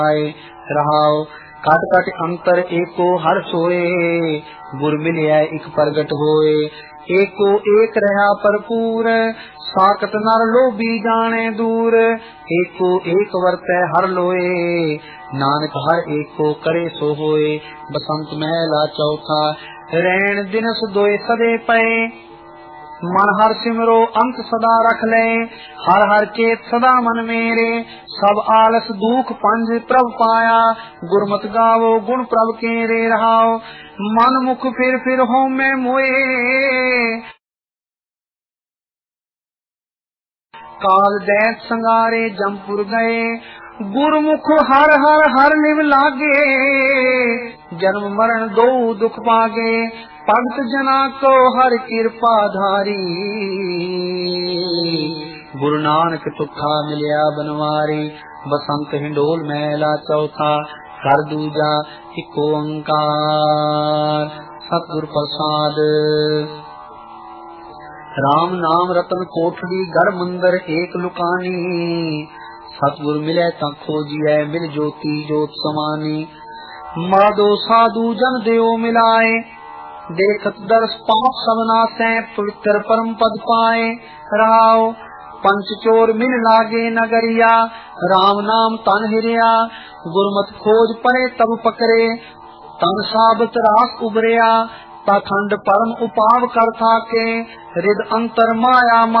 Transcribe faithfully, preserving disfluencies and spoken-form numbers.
रहाओ cut cut अंतर एको हर सोए, गुर मिलिया एक प्रगट होए। एको एक रहा भरपूर, साकत नर लोभी जाने दूर। एको एक वर्तै हर लोए, नानक हर एको करे सो होए। बसंत महला चौथा, रैन दिनस दोए सदे पए, मन हर सिमरो अंत सदा रख ले। हर हर चेत सदा मन मेरे, सब आलस दुख पंज प्रभ पाया। गुरमत गावो गुण प्रभ के रे रहाओ, मन मुख फिर फिर हो में मोए। काल दैत संगारे जमपुर गए, गुरमुख हर हर हर निव लागे। जन्म मरण दो दुख पागे, भगत जना को हर कृपा धारी। गुरु नानक तुखा मिलिया बनवारी। बसंत हिंडोल महला चौथा, कर दूजा एक ओंकार। सतगुर प्रसाद। राम नाम रतन कोठड़ी गढ़ मंदिर एक लुकानी। सतगुर मिले ता खोजिए मिल ज्योति जोत समानी। माधो साधु जन देव मिलाए, देखत दर्श पाप सब नासै। पवित्र परम पद पाए राव, पंच चोर मिल लागे नगरिया। राम नाम तन हिरिया, गुरमत खोज परे तब पकरे। तन साबत रास उबरिया, पाखंड परम उपाव कर थाके। हृद अंतर माया